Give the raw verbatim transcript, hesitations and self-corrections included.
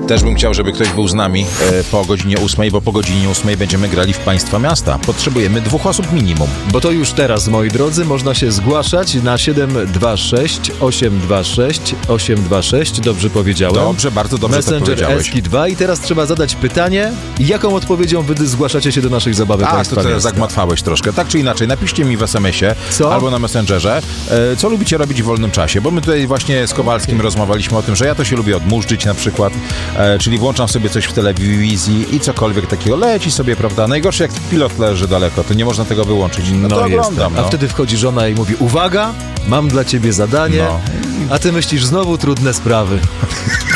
Też bym chciał, żeby ktoś był z nami e, po godzinie ósmej, bo po godzinie ósmej będziemy grali w Państwa Miasta. Potrzebujemy dwóch osób minimum. Bo to już teraz, moi drodzy, można się zgłaszać na siedem dwa sześć osiem dwa sześć osiem dwa sześć. Dobrze powiedziałem? Dobrze, bardzo dobrze to Messenger powiedziałeś. Eski dwa i teraz trzeba zadać pytanie, jaką odpowiedzią wy zgłaszacie się do naszej zabawy A, Państwa to teraz Miasta. zagmatwałeś troszkę. Tak czy inaczej, napiszcie mi w es em esie Co? albo na Messengerze, e, co lubicie robić w wolnym czasie, bo my tutaj właśnie z Kowalskim rozmawialiśmy o tym, że ja to się lubię odmurzyć na przykład, e, czyli włączam sobie coś w telewizji i cokolwiek takiego leci sobie, prawda? Najgorsze jak pilot leży daleko, to nie można tego wyłączyć. No, to No jest oglądam, tak. A no. wtedy wchodzi żona i mówi, uwaga, mam dla ciebie zadanie, No. a ty myślisz, znowu trudne sprawy.